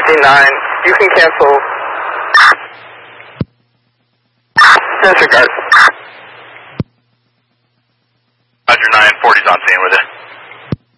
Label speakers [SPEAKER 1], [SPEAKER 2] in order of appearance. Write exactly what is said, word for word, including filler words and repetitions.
[SPEAKER 1] Taxi nine, you can cancel. Disregard.
[SPEAKER 2] Roger nine, forty's on scene with it.